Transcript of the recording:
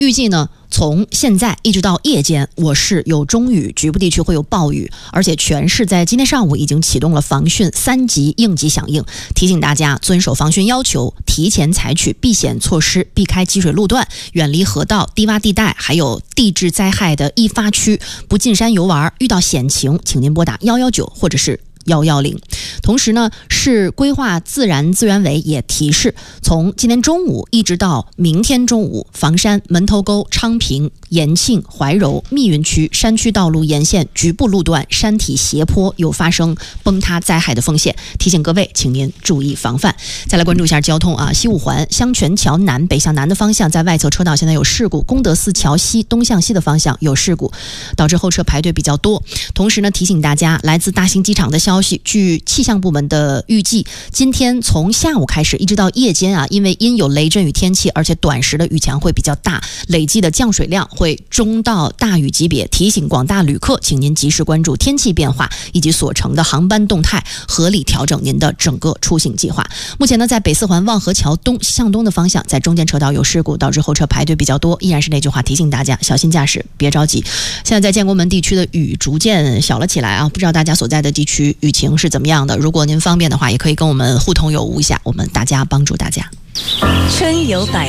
预计呢，从现在一直到夜间，我市有中雨，局部地区会有暴雨，而且全市在今天上午已经启动了防汛3级应急响应，提醒大家遵守防汛要求，提前采取避险措施，避开积水路段，远离河道、低洼地带，还有地质灾害的易发区，不进山游玩。遇到险情，请您拨打119或者是110。同时呢，市规划自然资源委也提示，从今天中午一直到明天中午，房山、门头沟、昌平、延庆、怀柔、密云区山区道路沿线局部路段山体斜坡有发生崩塌灾害的风险，提醒各位，请您注意防范。再来关注一下交通啊，西五环香泉桥南北向南的方向，在外侧车道现在有事故，功德寺桥西东向西的方向有事故，导致后车排队比较多。同时呢，提醒大家，来自大兴机场的消息，据气象部门的预计，今天从下午开始一直到夜间啊，因为因有雷阵雨天气，而且短时的雨强会比较大，累计的降水量会中到大雨级别，提醒广大旅客，请您及时关注天气变化以及所乘的航班动态，合理调整您的整个出行计划。目前呢，在北四环望河桥东向东的方向，在中间车道有事故，导致后车排队比较多。依然是那句话，提醒大家小心驾驶，别着急。现在在建国门地区的雨逐渐小了起来啊，不知道大家所在的地区雨情是怎么样的？如果您方便的话，也可以跟我们互通有无一下，我们大家帮助大家。 春有百